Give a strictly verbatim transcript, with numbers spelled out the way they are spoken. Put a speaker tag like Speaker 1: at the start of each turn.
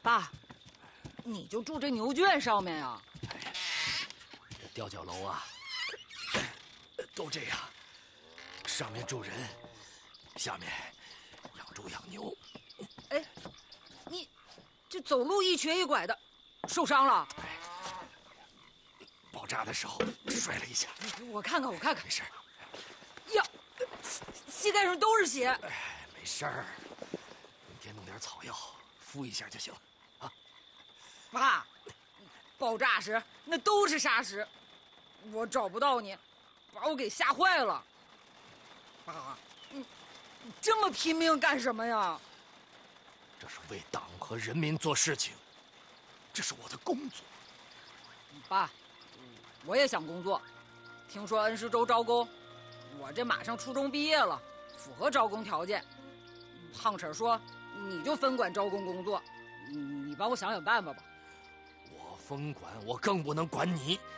Speaker 1: 爸，你就住这牛圈上面呀？
Speaker 2: 哎，这吊脚楼啊，都这样，上面住人，下面养猪养牛。
Speaker 1: 哎，你这走路一瘸一拐的，受伤了？
Speaker 2: 哎，爆炸的时候摔了一下。
Speaker 1: 我看看，我看看，
Speaker 2: 没事。
Speaker 1: 呀，膝盖上都是血。
Speaker 2: 哎，没事儿，明天弄点草药敷一下就行了啊。
Speaker 1: 爸，爆炸时那都是沙石，我找不到你，把我给吓坏了。爸，你你这么拼命干什么呀？
Speaker 2: 这是为党和人民做事情，这是我的工作。
Speaker 1: 爸，我也想工作，听说恩施州招工，我这马上初中毕业了，符合招工条件。胖婶说你就分管招工工作，你帮我想想办法吧。
Speaker 2: 我分管，我更不能管你。